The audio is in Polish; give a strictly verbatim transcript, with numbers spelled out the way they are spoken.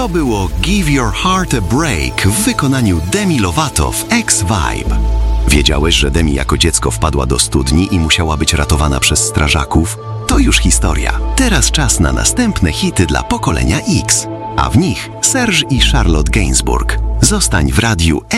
To było Give Your Heart a Break w wykonaniu Demi Lovato w X-Vibe. Wiedziałeś, że Demi jako dziecko wpadła do studni i musiała być ratowana przez strażaków? To już historia. Teraz czas na następne hity dla pokolenia X, a w nich Serge i Charlotte Gainsbourg. Zostań w radiu